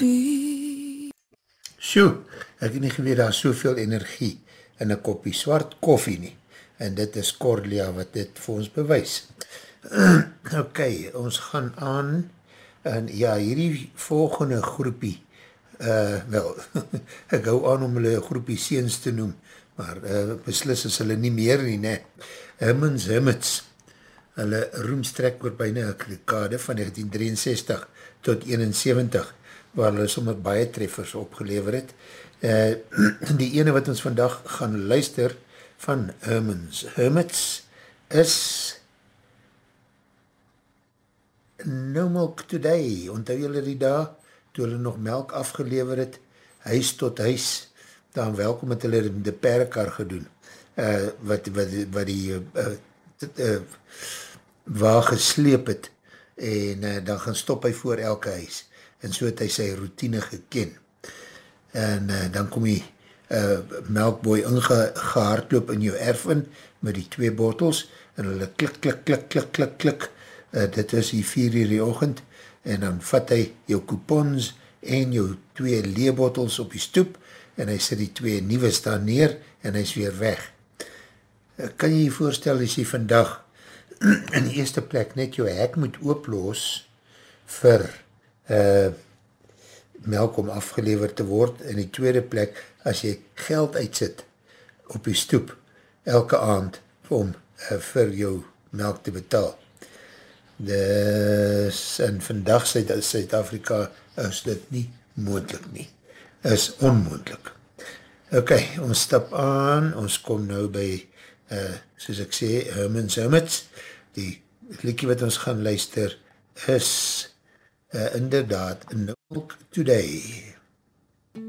Sjoe, ek het nie geweet daar soveel energie in een koppie swart koffie nie. En dit is Cordelia wat dit vir ons bewys. Ok, ons gaan aan. En ja, hierdie volgende groepie, wel, ek hou aan om hulle groepie seens te noem, maar beslis is hulle nie meer nie, ne. Hermans Hermits, hulle roemstrek oor byna 'n dekade van 1963 tot 71, waar hulle sommer baie treffers opgelewer het. Die ene wat ons vandag gaan luister van Hermans Hermits is No Milk Today. Onthou julle die dag, toe hulle nog melk afgelewer het, huis tot huis, dan welkom het hulle de perkar gedoen, wat die waar gesleep het, en dan gaan stop hy voor elke huis, en so het hy sy routine geken. En dan kom die melkboy ingehardloop in jou erf in, met die 2 bottels, en hulle klik, klik, klik, klik, klik, klik, dit is die 4 uur die oggend, en dan vat hy jou coupons, en jou 2 leebottels op die stoep, en hy sit die 2 nieuwe staan neer, en hy is weer weg. Kan jy voorstel, as jy vandag in die eerste plek net jou hek moet ooploos vir melk om afgeleverd te word, en die tweede plek, as jy geld uitsit op die stoep, elke aand, om vir jou melk te betaal. Dus, en vandag Suid-Afrika is dit nie moontlik nie, is onmoontlik. Ok, ons stap aan, ons kom nou by, soos ek sê, Hermans Hermits. Die liedjie wat ons gaan luister is inderdaad No Milk Today.